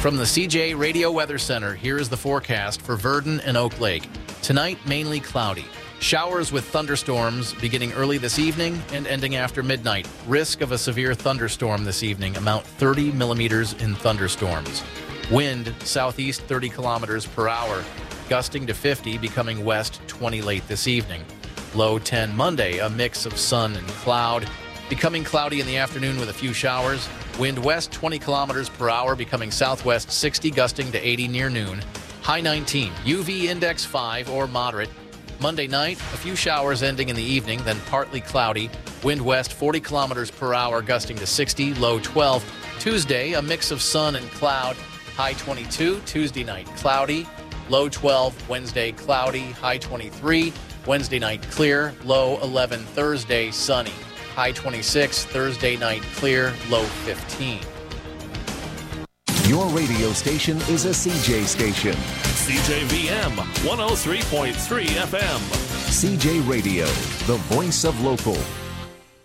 From the CJ Radio Weather Center, here is the forecast for Verdon and Oak Lake. Tonight, mainly cloudy. Showers with thunderstorms beginning early this evening and ending after midnight. Risk of a severe thunderstorm this evening, amount 30 millimeters in thunderstorms. Wind southeast 30 kilometers per hour, gusting to 50, becoming west 20 late this evening. Low 10 Monday, a mix of sun and cloud. Becoming cloudy in the afternoon with a few showers. Wind west 20 kilometers per hour, becoming southwest 60, gusting to 80 near noon. High 19, UV index 5 or moderate. Monday night, a few showers ending in the evening, then partly cloudy. Wind west 40 kilometers per hour, gusting to 60, low 12. Tuesday, a mix of sun and cloud. High 22, Tuesday night cloudy. Low 12, Wednesday cloudy. High 23, Wednesday night clear. Low 11, Thursday sunny. High 26, Thursday night clear, low 15. Your radio station is a CJ station. CJVM 103.3 FM. CJ Radio, the voice of local.